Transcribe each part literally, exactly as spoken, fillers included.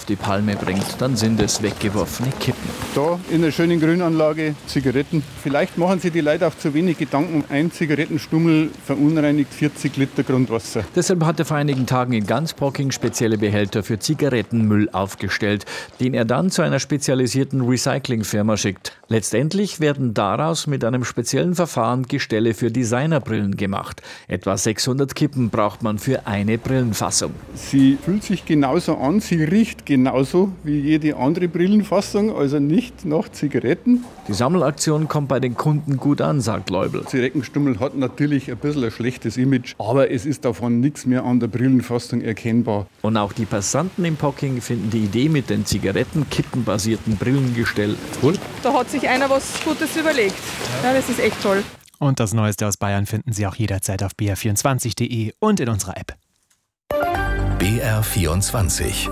auf die Palme bringt, dann sind es weggeworfene Kippen. Da in der schönen Grünanlage Zigaretten. Vielleicht machen sich die Leute auch zu wenig Gedanken. Ein Zigarettenstummel verunreinigt vierzig Liter Grundwasser. Deshalb hat er vor einigen Tagen in Ganspocking spezielle Behälter für Zigarettenmüll aufgestellt, den er dann zu einer spezialisierten Recyclingfirma schickt. Letztendlich werden daraus mit einem speziellen Verfahren Gestelle für Designerbrillen gemacht. Etwa sechshundert Kippen braucht man für eine Brillenfassung. Sie fühlt sich genauso an, sie riecht genauso wie jede andere Brillenfassung, also nicht nach Zigaretten. Die Sammelaktion kommt bei den Kunden gut an, sagt Leubel. Zigarettenstummel hat natürlich ein bisschen ein schlechtes Image, aber es ist davon nichts mehr an der Brillenfassung erkennbar. Und auch die Passanten in Pocking finden die Idee mit den Zigarettenkippenbasierten Brillengestell cool. Da hat sich einer was Gutes überlegt. Ja, das ist echt toll. Und das Neueste aus Bayern finden Sie auch jederzeit auf b r vierundzwanzig punkt d e und in unserer App. B R vierundzwanzig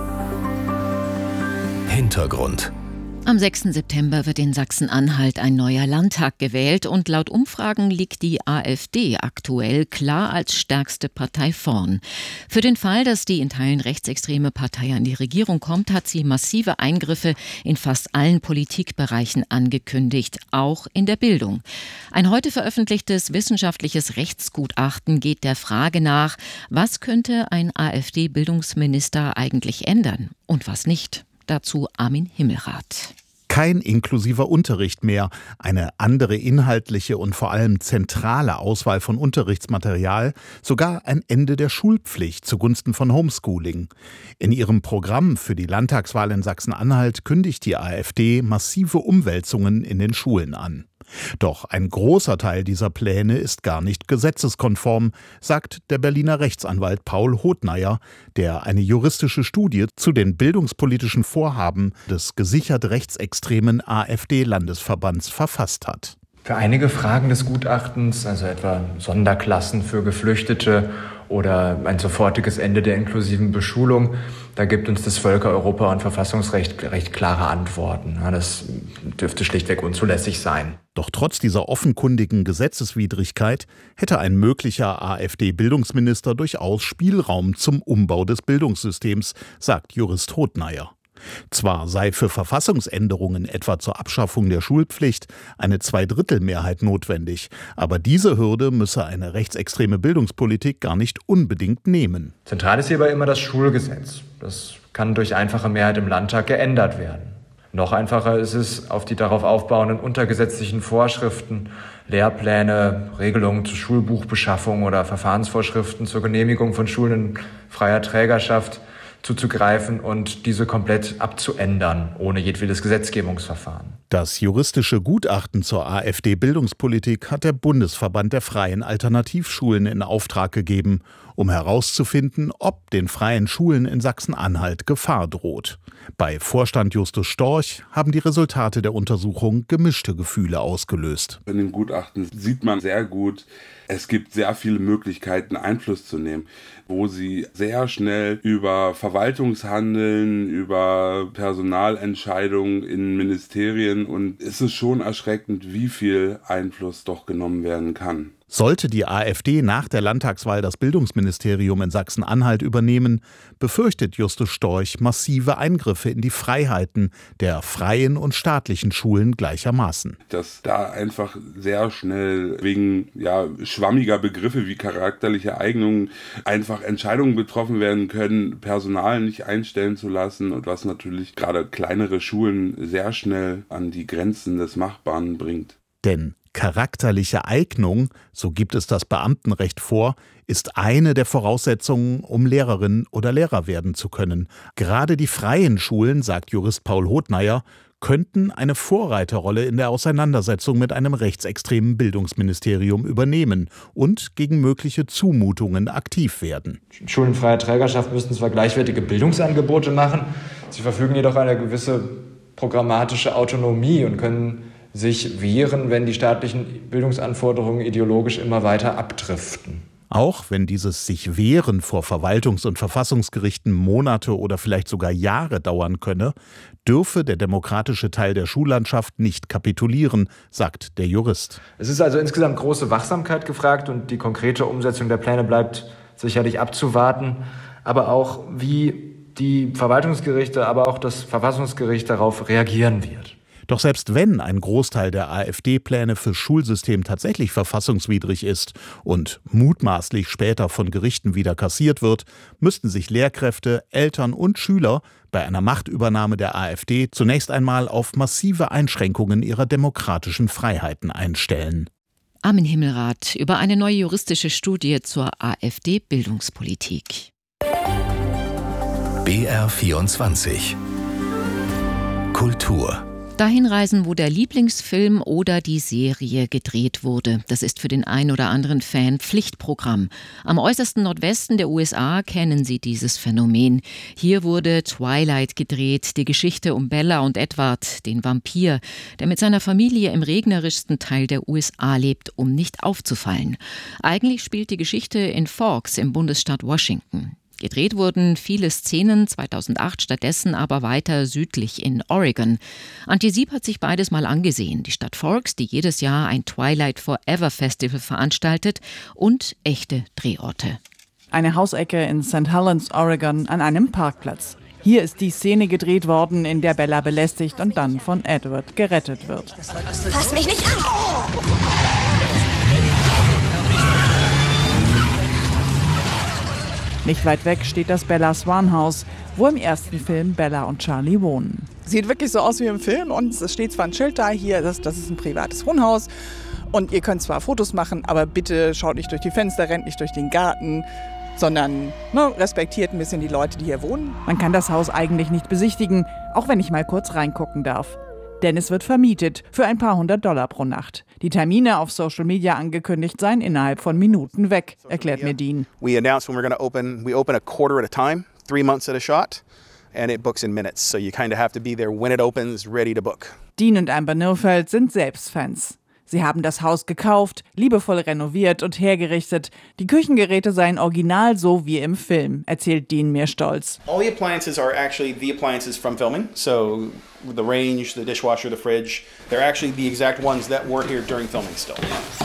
Hintergrund. Am sechsten September wird in Sachsen-Anhalt ein neuer Landtag gewählt und laut Umfragen liegt die AfD aktuell klar als stärkste Partei vorn. Für den Fall, dass die in Teilen rechtsextreme Partei an die Regierung kommt, hat sie massive Eingriffe in fast allen Politikbereichen angekündigt, auch in der Bildung. Ein heute veröffentlichtes wissenschaftliches Rechtsgutachten geht der Frage nach, was könnte ein AfD-Bildungsminister eigentlich ändern und was nicht. Dazu Armin Himmelrath. Kein inklusiver Unterricht mehr, eine andere inhaltliche und vor allem zentrale Auswahl von Unterrichtsmaterial, sogar ein Ende der Schulpflicht zugunsten von Homeschooling. In ihrem Programm für die Landtagswahl in Sachsen-Anhalt kündigt die AfD massive Umwälzungen in den Schulen an. Doch ein großer Teil dieser Pläne ist gar nicht gesetzeskonform, sagt der Berliner Rechtsanwalt Paul Hotnayer, der eine juristische Studie zu den bildungspolitischen Vorhaben des gesichert rechtsextremen AfD-Landesverbands verfasst hat. Für einige Fragen des Gutachtens, also etwa Sonderklassen für Geflüchtete oder ein sofortiges Ende der inklusiven Beschulung, da gibt uns das Völker-, Europa- und Verfassungsrecht recht klare Antworten. Ja, das dürfte schlichtweg unzulässig sein. Doch trotz dieser offenkundigen Gesetzeswidrigkeit hätte ein möglicher AfD-Bildungsminister durchaus Spielraum zum Umbau des Bildungssystems, sagt Jurist Hotnayer. Zwar sei für Verfassungsänderungen, etwa zur Abschaffung der Schulpflicht, eine Zweidrittelmehrheit notwendig, aber diese Hürde müsse eine rechtsextreme Bildungspolitik gar nicht unbedingt nehmen. Zentral ist hierbei immer das Schulgesetz. Das kann durch einfache Mehrheit im Landtag geändert werden. Noch einfacher ist es, auf die darauf aufbauenden untergesetzlichen Vorschriften, Lehrpläne, Regelungen zur Schulbuchbeschaffung oder Verfahrensvorschriften zur Genehmigung von Schulen in freier Trägerschaft zuzugreifen und diese komplett abzuändern, ohne jedwedes Gesetzgebungsverfahren. Das juristische Gutachten zur AfD-Bildungspolitik hat der Bundesverband der freien Alternativschulen in Auftrag gegeben, um herauszufinden, ob den freien Schulen in Sachsen-Anhalt Gefahr droht. Bei Vorstand Justus Storch haben die Resultate der Untersuchung gemischte Gefühle ausgelöst. In dem Gutachten sieht man sehr gut, es gibt sehr viele Möglichkeiten, Einfluss zu nehmen, wo sie sehr schnell über Verwaltungshandeln, über Personalentscheidungen in Ministerien, und es ist schon erschreckend, wie viel Einfluss doch genommen werden kann. Sollte die AfD nach der Landtagswahl das Bildungsministerium in Sachsen-Anhalt übernehmen, befürchtet Justus Storch massive Eingriffe in die Freiheiten der freien und staatlichen Schulen gleichermaßen. Dass da einfach sehr schnell wegen ja, schwammiger Begriffe wie charakterliche Eignungen einfach Entscheidungen getroffen werden können, Personal nicht einstellen zu lassen, und was natürlich gerade kleinere Schulen sehr schnell an die Grenzen des Machbaren bringt. Denn charakterliche Eignung, so gibt es das Beamtenrecht vor, ist eine der Voraussetzungen, um Lehrerin oder Lehrer werden zu können. Gerade die freien Schulen, sagt Jurist Paul Hotnayer, könnten eine Vorreiterrolle in der Auseinandersetzung mit einem rechtsextremen Bildungsministerium übernehmen und gegen mögliche Zumutungen aktiv werden. Schulen freier Trägerschaft müssten zwar gleichwertige Bildungsangebote machen, sie verfügen jedoch eine gewisse programmatische Autonomie und können sich wehren, wenn die staatlichen Bildungsanforderungen ideologisch immer weiter abdriften. Auch wenn dieses sich wehren vor Verwaltungs- und Verfassungsgerichten Monate oder vielleicht sogar Jahre dauern könne, dürfe der demokratische Teil der Schullandschaft nicht kapitulieren, sagt der Jurist. Es ist also insgesamt große Wachsamkeit gefragt und die konkrete Umsetzung der Pläne bleibt sicherlich abzuwarten. Aber auch, wie die Verwaltungsgerichte, aber auch das Verfassungsgericht darauf reagieren wird. Doch selbst wenn ein Großteil der AfD-Pläne fürs Schulsystem tatsächlich verfassungswidrig ist und mutmaßlich später von Gerichten wieder kassiert wird, müssten sich Lehrkräfte, Eltern und Schüler bei einer Machtübernahme der AfD zunächst einmal auf massive Einschränkungen ihrer demokratischen Freiheiten einstellen. Armin Himmelrath über eine neue juristische Studie zur AfD-Bildungspolitik. B R vierundzwanzig Kultur. Dahin reisen, wo der Lieblingsfilm oder die Serie gedreht wurde. Das ist für den ein oder anderen Fan Pflichtprogramm. Am äußersten Nordwesten der U S A kennen Sie dieses Phänomen. Hier wurde Twilight gedreht, die Geschichte um Bella und Edward, den Vampir, der mit seiner Familie im regnerischsten Teil der U S A lebt, um nicht aufzufallen. Eigentlich spielt die Geschichte in Forks im Bundesstaat Washington. Gedreht wurden viele Szenen zweitausendacht stattdessen aber weiter südlich in Oregon. Antje Sieb hat sich beides mal angesehen. Die Stadt Forks, die jedes Jahr ein Twilight Forever Festival veranstaltet, und echte Drehorte. Eine Hausecke in Sankt Helens, Oregon, an einem Parkplatz. Hier ist die Szene gedreht worden, in der Bella belästigt und dann von Edward gerettet wird. Fass mich nicht an! Nicht weit weg steht das Bella Swan House, wo im ersten Film Bella und Charlie wohnen. Sieht wirklich so aus wie im Film und es steht zwar ein Schild da, hier, das, das ist ein privates Wohnhaus und ihr könnt zwar Fotos machen, aber bitte schaut nicht durch die Fenster, rennt nicht durch den Garten, sondern ne, respektiert ein bisschen die Leute, die hier wohnen. Man kann das Haus eigentlich nicht besichtigen, auch wenn ich mal kurz reingucken darf. Denn es wird vermietet für ein paar hundert Dollar pro Nacht. Die Termine auf Social Media angekündigt seien innerhalb von Minuten weg, erklärt mir Dean. We announce when we're going to open. We open a quarter at a time, three months at a shot, and it books in minutes. So you kind of have to be there when it opens, ready to book. Dean und Amber Neufeld sind selbst Fans. Sie haben das Haus gekauft, liebevoll renoviert und hergerichtet. Die Küchengeräte seien original so wie im Film, erzählt Dean mir stolz. All the appliances are actually the appliances from filming. So the range, the dishwasher, the fridge, they're actually the exact ones that were here during filming still.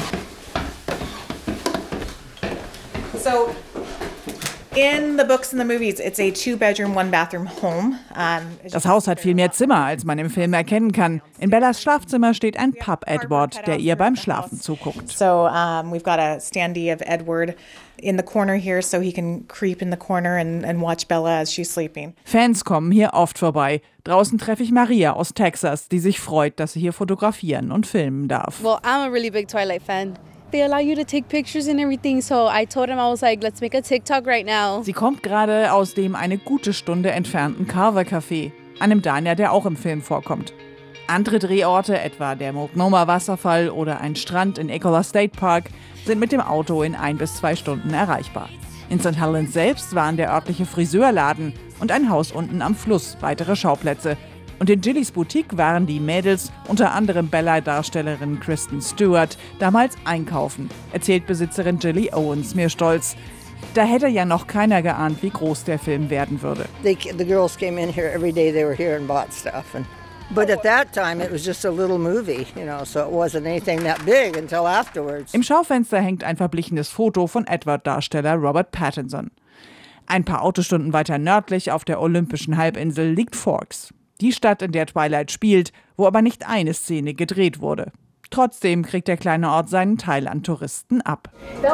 So in the books and the movies, it's a two-bedroom, one-bathroom home. Um, das Haus hat viel mehr Zimmer, als man im Film erkennen kann. In Bellas Schlafzimmer steht ein Papp-Edward, der ihr beim Schlafen zuguckt. So um, we've got a standee of Edward in the corner here, so he can creep in the corner and, and watch Bella as she's sleeping. Fans kommen hier oft vorbei. Draußen treffe ich Maria aus Texas, die sich freut, dass sie hier fotografieren und filmen darf. Well, I'm a really big Twilight fan. They allow you to take pictures and everything, so I told him, I was like, let's make a TikTok right now. Sie kommt gerade aus dem eine gute Stunde entfernten Carver Café, einem Diner, der auch im Film vorkommt. Andere Drehorte, etwa der Multnomah Wasserfall oder ein Strand in Ecola State Park, sind mit dem Auto in ein bis zwei Stunden erreichbar. In Sankt Helens selbst waren der örtliche Friseurladen und ein Haus unten am Fluss weitere Schauplätze. Und in Jillys Boutique waren die Mädels, unter anderem Bella-Darstellerin Kristen Stewart, damals einkaufen, erzählt Besitzerin Jilly Owens mir stolz. Da hätte ja noch keiner geahnt, wie groß der Film werden würde. They, the girls came in here every day, they were here and bought stuff. And, but at that time it was just a little movie, you know, so it wasn't anything that big until afterwards. Im Schaufenster hängt ein verblichenes Foto von Edward-Darsteller Robert Pattinson. Ein paar Autostunden weiter nördlich auf der Olympischen Halbinsel liegt Forks. Die Stadt, in der Twilight spielt, wo aber nicht eine Szene gedreht wurde. Trotzdem kriegt der kleine Ort seinen Teil an Touristen ab.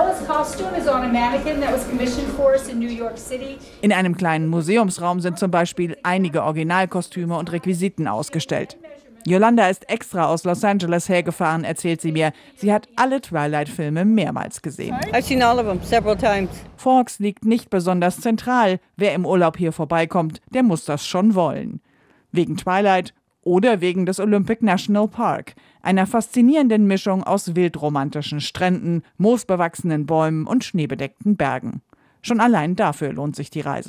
In einem kleinen Museumsraum sind zum Beispiel einige Originalkostüme und Requisiten ausgestellt. Yolanda ist extra aus Los Angeles hergefahren, erzählt sie mir. Sie hat alle Twilight-Filme mehrmals gesehen. I've seen all of them several times. Forks liegt nicht besonders zentral. Wer im Urlaub hier vorbeikommt, der muss das schon wollen. Wegen Twilight oder wegen des Olympic National Park, einer faszinierenden Mischung aus wildromantischen Stränden, moosbewachsenen Bäumen und schneebedeckten Bergen. Schon allein dafür lohnt sich die Reise.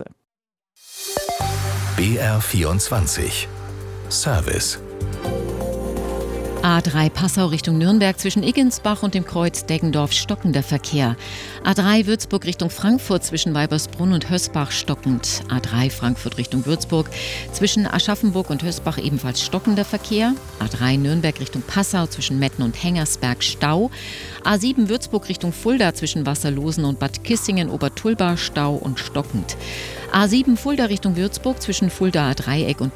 B R vierundzwanzig Service. A drei Passau Richtung Nürnberg zwischen Iggensbach und dem Kreuz Deggendorf stockender Verkehr. A drei Würzburg Richtung Frankfurt zwischen Weibersbrunn und Hösbach stockend. A drei Frankfurt Richtung Würzburg zwischen Aschaffenburg und Hösbach ebenfalls stockender Verkehr. A drei Nürnberg Richtung Passau zwischen Metten und Hengersberg Stau. A sieben Würzburg Richtung Fulda zwischen Wasserlosen und Bad Kissingen Obertulba Stau und stockend. A sieben Fulda Richtung Würzburg zwischen Fuldaer Dreieck und